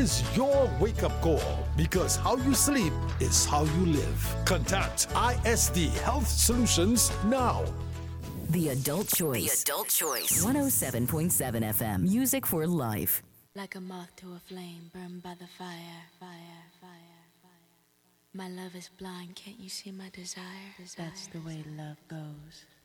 is your wake up call because how you sleep is how you live. Contact ISD Health Solutions now. The Adult Choice. The Adult Choice. 107.7 FM. Music for life. Like a moth to a flame, burned by the fire, fire, fire, fire. My love is blind, can't you see my desire? That's the way love goes.